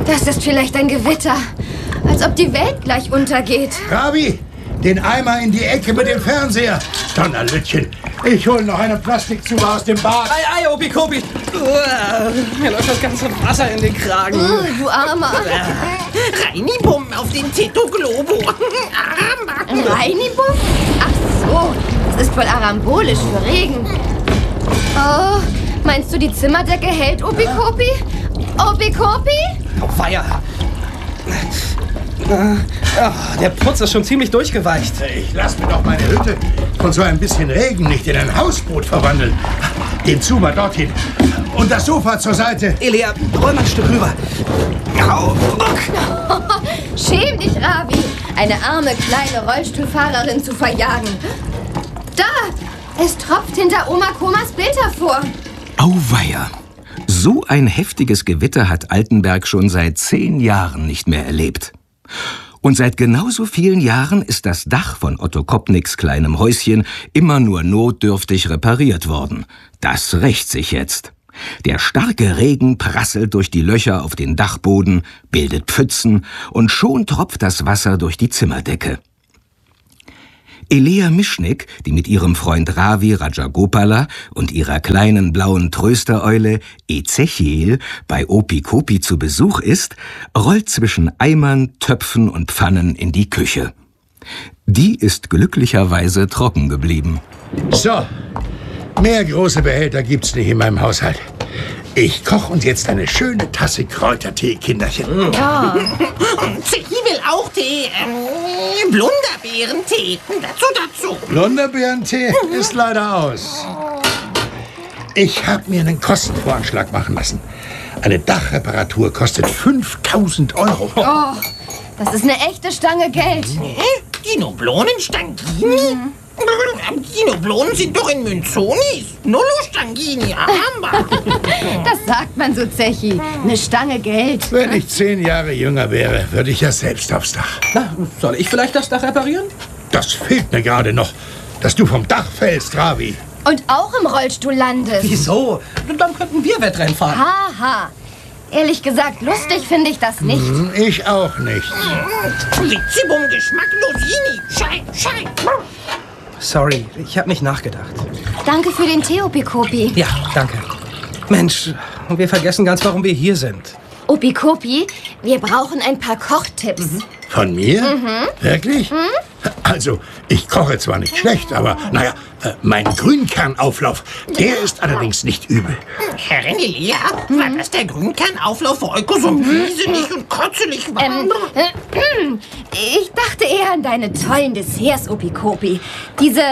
Das ist vielleicht ein Gewitter. Als ob die Welt gleich untergeht. Ravi, den Eimer in die Ecke mit dem Fernseher. Donnerlütchen, ich hole noch eine Plastikzuber aus dem Bad. Ei, Opi-Kopi. Mir läuft das ganze Wasser in den Kragen. Du Armer. Reinibum auf den Tito Globo. Reinibum? Ach so, das ist voll arambolisch für Regen. Oh, meinst du, die Zimmerdecke hält, Opi-Kopi? Opi-Kopi? Oh, Weiher. Der Putz ist schon ziemlich durchgeweicht. Ich lass mir doch meine Hütte von so ein bisschen Regen nicht in ein Hausboot verwandeln. Den Zuber dorthin und das Sofa zur Seite. Elia, roll mal ein Stück rüber. Au, ruck. Schäm dich, Ravi, eine arme kleine Rollstuhlfahrerin zu verjagen. Da, es tropft hinter Oma Komas Bild hervor. Auweia. So ein heftiges Gewitter hat Altenberg schon seit 10 Jahren nicht mehr erlebt. Und seit genauso vielen Jahren ist das Dach von Otto Kopnicks kleinem Häuschen immer nur notdürftig repariert worden. Das rächt sich jetzt. Der starke Regen prasselt durch die Löcher auf den Dachboden, bildet Pfützen und schon tropft das Wasser durch die Zimmerdecke. Elea Mischnik, die mit ihrem Freund Ravi Rajagopala und ihrer kleinen blauen Tröstereule Ezechiel bei Opi-Kopi zu Besuch ist, rollt zwischen Eimern, Töpfen und Pfannen in die Küche. Die ist glücklicherweise trocken geblieben. So, mehr große Behälter gibt's nicht in meinem Haushalt. Ich koche uns jetzt eine schöne Tasse Kräutertee, Kinderchen. Ja. Zechi will auch Tee. Blunderbeerentee. Dazu. Blunderbeerentee ist leider aus. Ich habe mir einen Kostenvoranschlag machen lassen. Eine Dachreparatur kostet 5.000 €. Oh, das ist eine echte Stange Geld. Dinoblonen Stangini? Dinoblonen sind doch in Münzonis. Nullo Stangini, Aramba. Das sagt man so, Zechi. Eine Stange Geld. Wenn ich 10 Jahre jünger wäre, würde ich ja selbst aufs Dach. Na, soll ich vielleicht das Dach reparieren? Das fehlt mir gerade noch, dass du vom Dach fällst, Ravi. Und auch im Rollstuhl landest. Wieso? Dann könnten wir Wettrennen fahren. Haha. Ehrlich gesagt, lustig finde ich das nicht. Ich auch nicht. Ritzibum Geschmack Losini. Schein. Sorry, ich habe nicht nachgedacht. Danke für den Tee, Opi-Kopi. Ja, danke. Mensch, wir vergessen ganz, warum wir hier sind. Opi-Kopi, wir brauchen ein paar Kochtipps. Von mir? Wirklich? Also, ich koche zwar nicht schlecht, aber naja, mein Grünkernauflauf, der ist allerdings nicht übel. Herrin Elia, war das der Grünkernauflauf für Euko so wieselig und kotzelig war? Ich dachte eher an deine tollen Desserts, Opi-Kopi. Diese,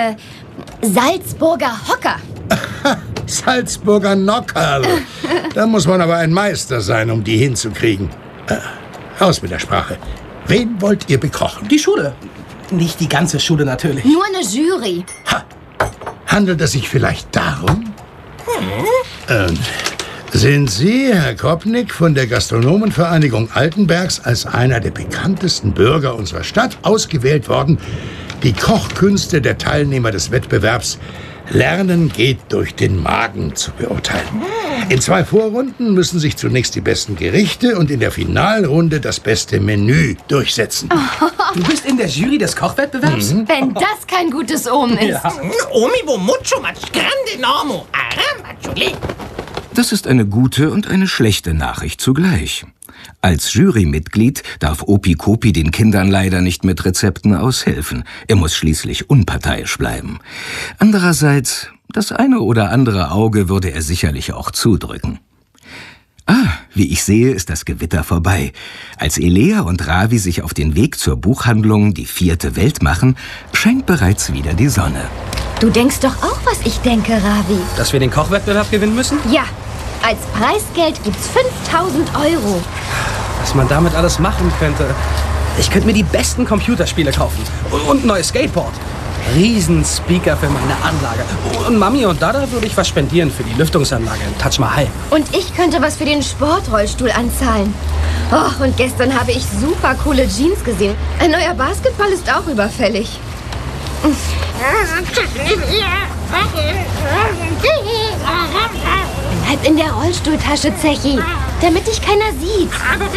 Salzburger Hocker. Salzburger Nockerl. Da muss man aber ein Meister sein, um die hinzukriegen. Raus mit der Sprache. Wen wollt ihr bekochen? Die Schule. Nicht die ganze Schule natürlich. Nur eine Jury. Handelt es sich vielleicht darum? Sind Sie, Herr Kopnick, von der Gastronomenvereinigung Altenbergs als einer der bekanntesten Bürger unserer Stadt ausgewählt worden, die Kochkünste der Teilnehmer des Wettbewerbs Lernen geht durch den Magen zu beurteilen? In 2 Vorrunden müssen sich zunächst die besten Gerichte und in der Finalrunde das beste Menü durchsetzen. Du bist in der Jury des Kochwettbewerbs? Wenn das kein gutes Omen ist. Ja. Omibo mucho mach grande normo. Aramba chule. Das ist eine gute und eine schlechte Nachricht zugleich. Als Jurymitglied darf Opi-Kopi den Kindern leider nicht mit Rezepten aushelfen. Er muss schließlich unparteiisch bleiben. Andererseits, das eine oder andere Auge würde er sicherlich auch zudrücken. Wie ich sehe, ist das Gewitter vorbei. Als Elea und Ravi sich auf den Weg zur Buchhandlung Die 4. Welt machen, scheint bereits wieder die Sonne. Du denkst doch auch, was ich denke, Ravi. Dass wir den Kochwettbewerb gewinnen müssen? Ja, als Preisgeld gibt's 5.000 €. Was man damit alles machen könnte. Ich könnte mir die besten Computerspiele kaufen. Und ein neues Skateboard. Riesenspeaker für meine Anlage. Und Mami und Dada würde ich was spendieren für die Lüftungsanlage in Taj Mahal. Und ich könnte was für den Sportrollstuhl anzahlen. Oh, und gestern habe ich super coole Jeans gesehen. Ein neuer Basketball ist auch überfällig. Bleib in der Rollstuhltasche, Zechi, damit dich keiner sieht. Aber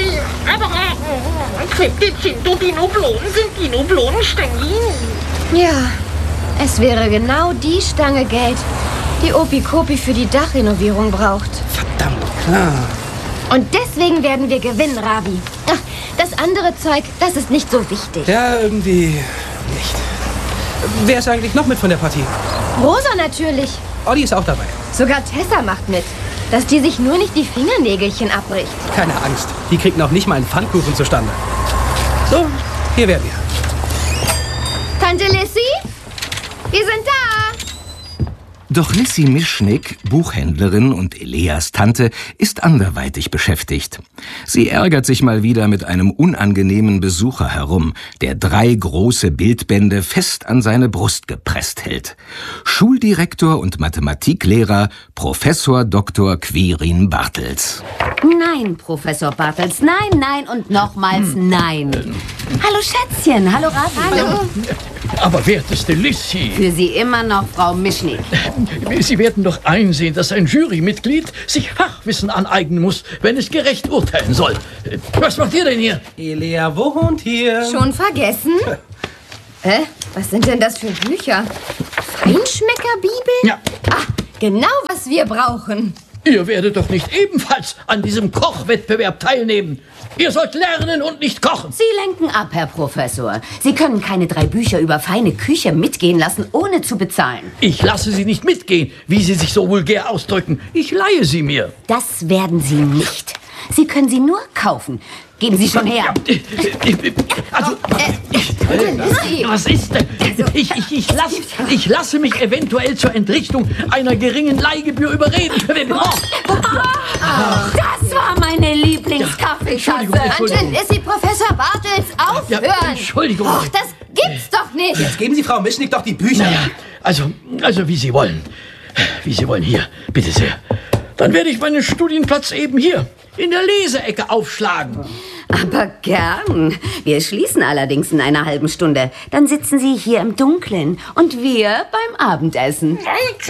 sind die Nublonen Stangen? Ja, es wäre genau die Stange Geld, die Opi-Kopi für die Dachrenovierung braucht. Verdammt, klar. Und deswegen werden wir gewinnen, Ravi. Ach, das andere Zeug, das ist nicht so wichtig. Ja, irgendwie nicht. Wer ist eigentlich noch mit von der Partie? Rosa natürlich. Olli ist auch dabei. Sogar Tessa macht mit. Dass die sich nur nicht die Fingernägelchen abbricht. Keine Angst, die kriegt noch nicht mal einen Pfannkuchen zustande. So, hier wären wir. Tante Lissy? Wir sind da. Doch Lissy Mischnick, Buchhändlerin und Eleas Tante, ist anderweitig beschäftigt. Sie ärgert sich mal wieder mit einem unangenehmen Besucher herum, der 3 große Bildbände fest an seine Brust gepresst hält. Schuldirektor und Mathematiklehrer Professor Dr. Quirin Bartels. Nein, Professor Bartels, nein, nein und nochmals nein. Hallo Schätzchen, hallo Ravi. Hallo. Aber werteste Lissy, Für Sie immer noch Frau Mischnick. Sie werden doch einsehen, dass ein Jurymitglied sich Fachwissen aneignen muss, wenn es gerecht urteilen soll. Was macht ihr denn hier? Elea wohnt hier. Schon vergessen? Was sind denn das für Bücher? Feinschmeckerbibel? Ja. Ah, genau, was wir brauchen. Ihr werdet doch nicht ebenfalls an diesem Kochwettbewerb teilnehmen. Ihr sollt lernen und nicht kochen. Sie lenken ab, Herr Professor. Sie können keine 3 Bücher über feine Küche mitgehen lassen, ohne zu bezahlen. Ich lasse sie nicht mitgehen, wie Sie sich so vulgär ausdrücken. Ich leihe sie mir. Das werden Sie nicht. Sie können sie nur kaufen. Geben Sie schon her. Also, Lissy. was ist denn? Ich lasse mich eventuell zur Entrichtung einer geringen Leihgebühr überreden. Das war meine Lieblingskaffeetasse. Tante Lissy, Professor Bartels, aufhören. Ja, Entschuldigung. Och, das gibt's doch nicht. Jetzt geben Sie Frau Mischnick doch die Bücher. Naja, also wie Sie wollen. Wie Sie wollen. Hier, bitte sehr. Dann werde ich meinen Studienplatz eben hier in der Leseecke aufschlagen. Aber gern. Wir schließen allerdings in einer halben Stunde. Dann sitzen Sie hier im Dunkeln und wir beim Abendessen.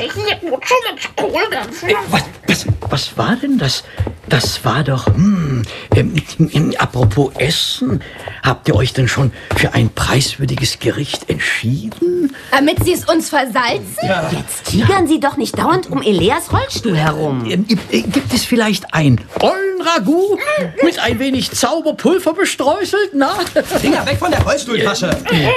Was war denn das? Das war doch... apropos Essen. Habt ihr euch denn schon für ein preiswürdiges Gericht entschieden? Damit Sie es uns versalzen? Jetzt tigern Sie doch nicht dauernd um Eleas Rollstuhl herum. Gibt es vielleicht ein Ollenragout mit ein wenig Zauberpulver bestreuselt? Na? Finger weg von der Rollstuhltasche.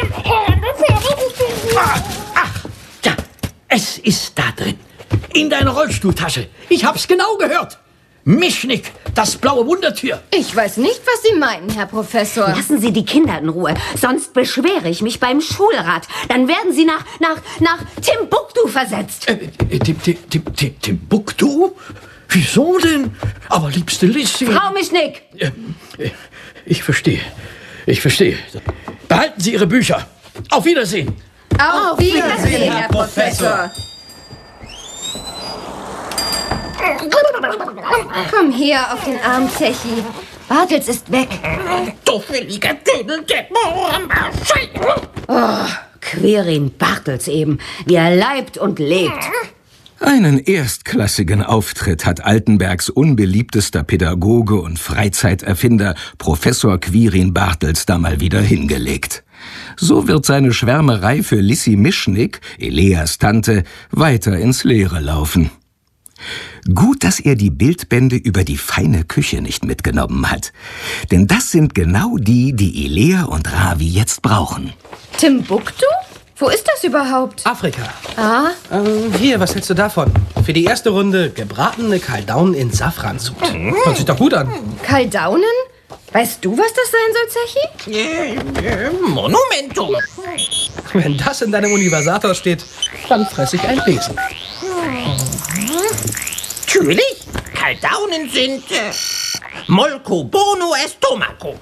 Ach, ja, es ist da drin. In deiner Rollstuhltasche. Ich hab's genau gehört. Mischnick, das blaue Wundertier. Ich weiß nicht, was Sie meinen, Herr Professor. Lassen Sie die Kinder in Ruhe, sonst beschwere ich mich beim Schulrat. Dann werden Sie nach Timbuktu versetzt. Timbuktu? Wieso denn? Aber liebste Lissy... Frau Mischnick! Ich verstehe. Behalten Sie Ihre Bücher. Auf Wiedersehen. Auf Wiedersehen, Herr Professor. Komm her auf den Arm, Zechi. Bartels ist weg. Quirin Bartels eben, wie er leibt und lebt. Einen erstklassigen Auftritt hat Altenbergs unbeliebtester Pädagoge und Freizeiterfinder Professor Quirin Bartels da mal wieder hingelegt. So wird seine Schwärmerei für Lissy Mischnick, Eleas Tante, weiter ins Leere laufen. Gut, dass er die Bildbände über die feine Küche nicht mitgenommen hat. Denn das sind genau die, die Elea und Ravi jetzt brauchen. Timbuktu? Wo ist das überhaupt? Afrika. Ah, Hier, was hältst du davon? Für die erste Runde gebratene Kaldaunen in Safransud. Hört sich doch gut an. Kaldaunen? Weißt du, was das sein soll, Zechi? Monumentum. Wenn das in deinem Universator steht, dann fresse ich ein Besen. Natürlich. Kaldaunen sind molko bono estomaco.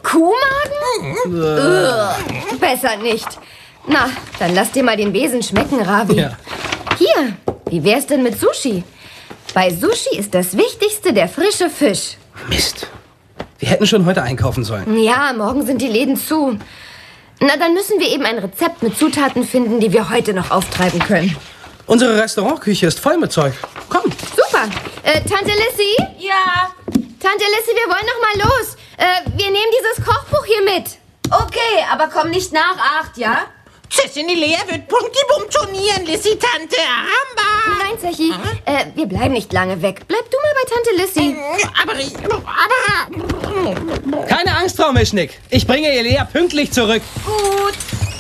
Kuhmagen? Besser nicht. Na, dann lass dir mal den Besen schmecken, Ravi. Ja. Hier, wie wär's denn mit Sushi? Bei Sushi ist das Wichtigste der frische Fisch. Mist. Wir hätten schon heute einkaufen sollen. Ja, morgen sind die Läden zu. Na, dann müssen wir eben ein Rezept mit Zutaten finden, die wir heute noch auftreiben können. Unsere Restaurantküche ist voll mit Zeug. Komm. Super. Tante Lissy? Ja. Tante Lissy, wir wollen noch mal los. Wir nehmen dieses Kochbuch hier mit. Okay, aber komm nicht nach 8, ja? Tschüsschen, die Lea wird punktibum turnieren, Lissy, Tante. Hamba. Nein, Zechi, wir bleiben nicht lange weg. Bleib du mal bei Tante Lissy. Aber... Keine Angst, Frau Mischnick. Ich bringe Elea pünktlich zurück. Gut.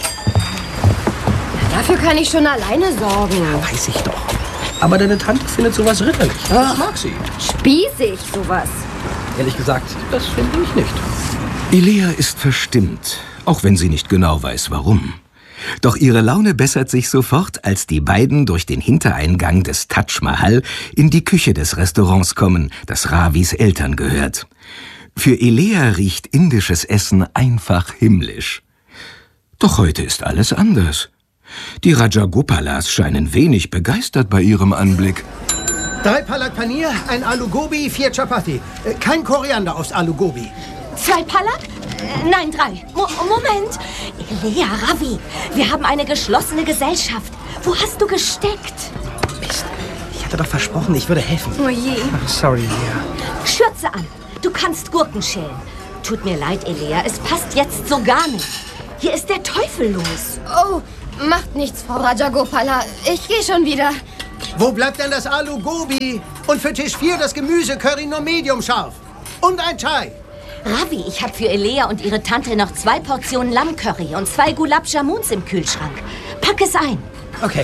Dafür kann ich schon alleine sorgen. Weiß ich doch. Aber deine Tante findet sowas ritterlich. Das mag sie. Spießig, sowas. Ehrlich gesagt, das finde ich nicht. Elea ist verstimmt, auch wenn sie nicht genau weiß, warum. Doch ihre Laune bessert sich sofort, als die beiden durch den Hintereingang des Taj Mahal in die Küche des Restaurants kommen, das Ravis Eltern gehört. Für Elea riecht indisches Essen einfach himmlisch. Doch heute ist alles anders. Die Rajagopalas scheinen wenig begeistert bei ihrem Anblick. 3 Palak Paneer, ein Alu Gobi, 4 Chapati. Kein Koriander aufs Alu Gobi. 2 Palak? Nein, 3. Moment. Lea, Ravi, wir haben eine geschlossene Gesellschaft. Wo hast du gesteckt? Mist. Ich hatte doch versprochen, ich würde helfen. Oh je. Ach, sorry, Lea. Schürze an. Du kannst Gurken schälen. Tut mir leid, Elea, es passt jetzt so gar nicht. Hier ist der Teufel los. Oh, macht nichts, Frau Rajagopala. Ich gehe schon wieder. Wo bleibt denn das Alu Gobi? Und für Tisch 4 das Gemüse-Curry nur medium scharf. Und ein Chai. Ravi, ich habe für Elea und ihre Tante noch 2 Portionen Lammcurry und 2 Gulab Jamuns im Kühlschrank. Pack es ein. Okay,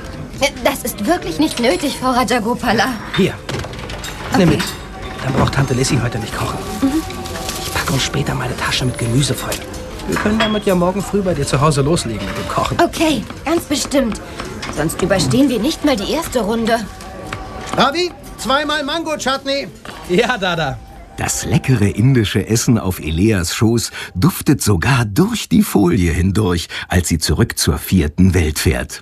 Das ist wirklich nicht nötig, Frau Rajagopala. hier. Nimm mit. Dann braucht Tante Lissy heute nicht kochen. Ich packe uns später meine Tasche mit Gemüse voll. Wir können damit ja morgen früh bei dir zu Hause loslegen mit dem Kochen. Okay, ganz bestimmt. Sonst überstehen wir nicht mal die erste Runde. Ravi, 2-mal Mango-Chutney. Ja, Dada. Das leckere indische Essen auf Eleas Schoß duftet sogar durch die Folie hindurch, als sie zurück zur 4. Welt fährt.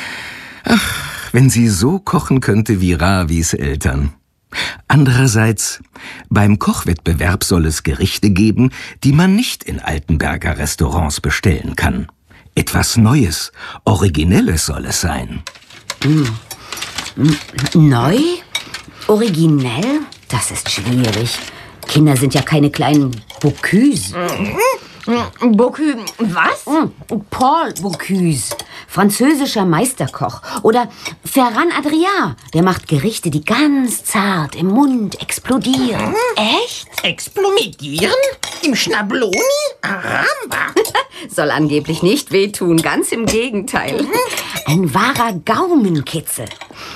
Ach, wenn sie so kochen könnte wie Ravis Eltern. Andererseits, beim Kochwettbewerb soll es Gerichte geben, die man nicht in Altenberger Restaurants bestellen kann. Etwas Neues, Originelles soll es sein. Neu? Originell? Das ist schwierig. Kinder sind ja keine kleinen Bocuse. Bocuse, was? Paul Bocuse, französischer Meisterkoch. Oder Ferran Adrià, der macht Gerichte, die ganz zart im Mund explodieren. Echt? Explodieren? Im Schnabloni? Aramba. Soll angeblich nicht wehtun, ganz im Gegenteil. Ein wahrer Gaumenkitzel.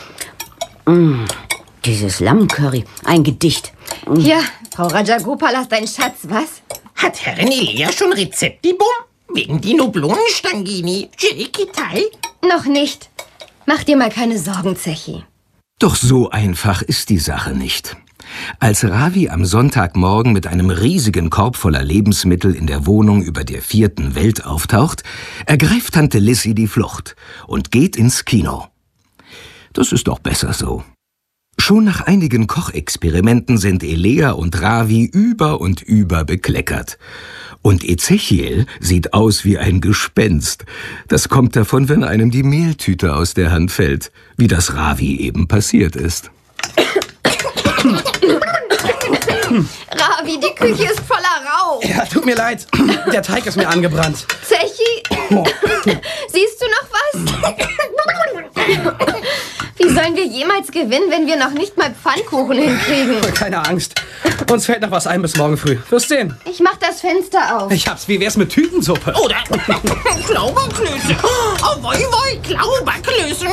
Dieses Lammcurry, ein Gedicht. Ja, Frau Rajagopala ist ein Schatz, was? Hat Herrin Elea schon Rezeptibum? Wegen die Noblonenstangini? Jerikitai? Noch nicht. Mach dir mal keine Sorgen, Zechi. Doch so einfach ist die Sache nicht. Als Ravi am Sonntagmorgen mit einem riesigen Korb voller Lebensmittel in der Wohnung über der 4. Welt auftaucht, ergreift Tante Lissy die Flucht und geht ins Kino. Das ist doch besser so. Schon nach einigen Kochexperimenten sind Elea und Ravi über und über bekleckert. Und Ezechiel sieht aus wie ein Gespenst. Das kommt davon, wenn einem die Mehltüte aus der Hand fällt, wie das Ravi eben passiert ist. Ravi, die Küche ist voller Rauch. Ja, tut mir leid. Der Teig ist mir angebrannt. Zechi, siehst du noch was? Wie sollen wir jemals gewinnen, wenn wir noch nicht mal Pfannkuchen hinkriegen? Keine Angst. Uns fällt noch was ein bis morgen früh. Wirst sehen. Ich mach das Fenster auf. Ich hab's. Wie wär's mit Tütensuppe? Oder Klauberklöße? Oh, woi, Klauberklöße.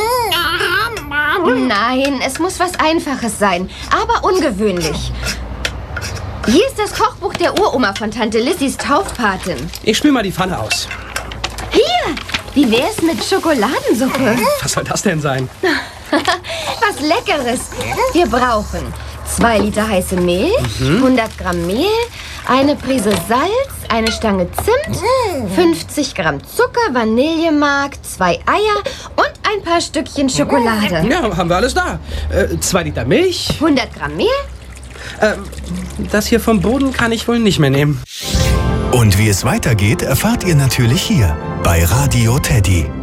Nein, es muss was Einfaches sein, aber ungewöhnlich. Hier ist das Kochbuch der Uroma von Tante Lissys Taufpatin. Ich spül mal die Pfanne aus. Hier, wie wär's mit Schokoladensuppe? Was soll das denn sein? Was Leckeres. Wir brauchen 2 Liter heiße Milch, 100 Gramm Mehl, eine Prise Salz, eine Stange Zimt, 50 Gramm Zucker, Vanillemark, 2 Eier und ein paar Stückchen Schokolade. Ja, haben wir alles da. 2 Liter Milch. 100 Gramm Mehl. Das hier vom Boden kann ich wohl nicht mehr nehmen. Und wie es weitergeht, erfahrt ihr natürlich hier bei Radio Teddy.